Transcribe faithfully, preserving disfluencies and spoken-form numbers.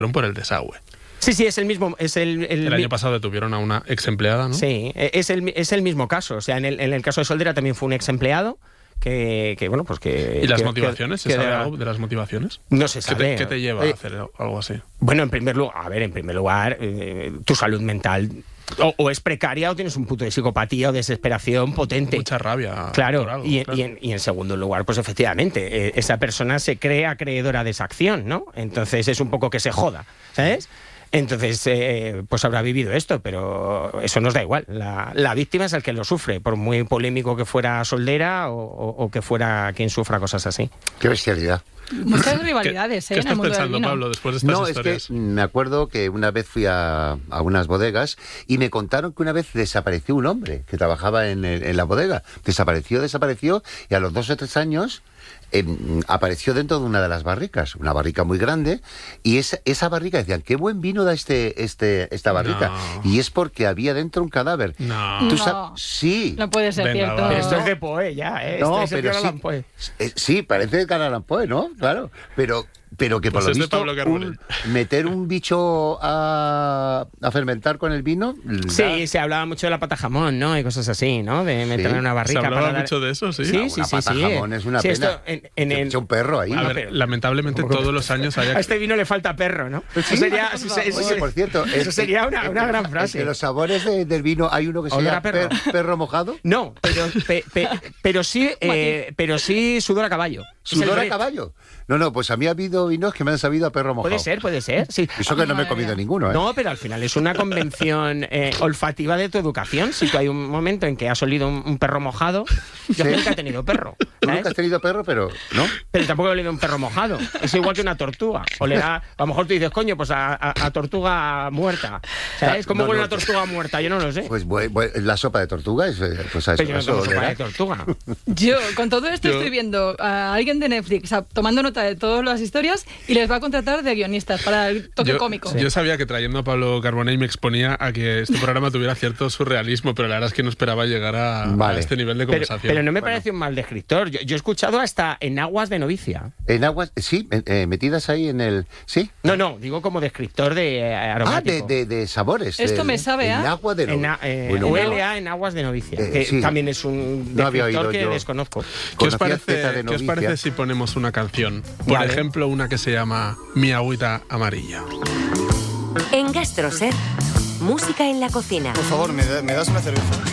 por el desagüe. Sí, sí, es el mismo... Es el, el, el año pasado detuvieron a una ex empleada, ¿no? Sí, es el, es el mismo caso. O sea, en el, en el caso de Soldera también fue un ex empleado que, que bueno, pues que... ¿Y las que, motivaciones? Que, ¿Se que sabe de, algo de las motivaciones? No se sabe. ¿Qué te, qué te lleva eh, a hacer algo así? Bueno, en primer lugar, a ver, en primer lugar, eh, tu salud mental... O, o es precaria o tienes un punto de psicopatía o desesperación potente. Mucha rabia. Claro, algo, y, claro. Y, en, y en segundo lugar, pues efectivamente, eh, esa persona se cree acreedora de esa acción, ¿no? Entonces es un poco que se joda, ¿sabes? Entonces, eh, pues habrá vivido esto, pero eso nos da igual. La, la víctima es el que lo sufre, por muy polémico que fuera Soldera o, o, o que fuera quien sufra cosas así. Qué bestialidad. Muchas rivalidades, ¿eh? ¿Qué en el estás mundo pensando, del vino. Pablo, después de estas No, historias? es que me acuerdo que una vez fui a, a unas bodegas y me contaron que una vez desapareció un hombre que trabajaba en, el, en la bodega. Desapareció, desapareció y a los dos o tres años eh, apareció dentro de una de las barricas, una barrica muy grande, y esa, esa barrica decían, qué buen vino da este, este, esta barrica. No. Y es porque había dentro un cadáver. No. ¿Tú No. sab- Sí. No puede ser Venga, cierto. va. Pero esto es de Poe ya, ¿eh? No, Este es el pero Edgar sí, Allan Poe. eh, sí, parece de Edgar Allan Poe, ¿no? Claro, pero... Pero que por Pues lo es de visto, Pablo Carbonell. un- meter un bicho a, a fermentar con el vino... Sí, da- se hablaba mucho de la pata jamón, ¿no? Y cosas así, ¿no? De meterle Sí. en una ¿Se barrica hablaba para dar- mucho de eso? Sí. Sí, Una sí, sí, pata sí. jamón es una Sí, pena. esto en, en Se el- echa un perro ahí. A Ah, ver, pero- lamentablemente ¿Cómo que- todos los años hay... A este vino le falta perro, ¿no? Eso sería, eso, eso- eso- Oye, por cierto... eso es- sería una, una gran Entre frase. los sabores de- del vino hay uno que se Olor llama a perro. per- perro mojado. No, pero, pe- pe- pero sí, eh, pero sí sudor a caballo. Es el ¿Sudor a Brett. caballo? No, no, pues a mí ha habido vinos que me han sabido a perro mojado. Puede ser, puede ser, sí. Eso que no me he Madre comido mía. ninguno, ¿eh? No, pero al final es una convención eh, olfativa de tu educación. Si tú hay un momento en que has olido un, un perro mojado, yo Sí. nunca he tenido perro, Tú ¿sabes? nunca has tenido perro, pero... ¿No? Pero tampoco he olido un perro mojado. Es igual que una tortuga. Olerá, a lo mejor tú dices, coño, pues a, a- a tortuga muerta. ¿Sabes? ¿Cómo No, huele no, una tortuga muerta? Yo no lo sé. Pues bu- bu- la sopa de tortuga es... eh, Pues a eso, Pero yo no eso tomo sopa olerá. de tortuga. Yo, con todo esto, Yo- estoy viendo a alguien de Netflix a- tomando nota de todas las historias y les va a contratar de guionistas para el toque Yo, cómico. yo sabía que trayendo a Pablo Carbonell me exponía a que este programa tuviera cierto surrealismo, pero la verdad es que no esperaba llegar a, Vale. a este nivel de Pero, conversación. pero no me Bueno. parece un mal descriptor. Yo, yo he escuchado hasta en aguas de novicia. En aguas... Sí, eh, eh, metidas ahí en el... ¿Sí? No, no, digo como descriptor de eh, Ah, aromático. de, de, de sabores. Esto del- me sabe en a- agua de En, no- a- eh, Bueno, huele a en aguas de novicia, Eh, que sí. también es un No había descriptor oído que yo. desconozco. ¿Qué os, Conocía parece, Zeta de ¿Qué os novicia. parece si ponemos una canción? Por Vale. ejemplo, una que se llama Mi agüita amarilla. En Gastroset, música en la cocina. Por favor, ¿me, da- me das una cerveza?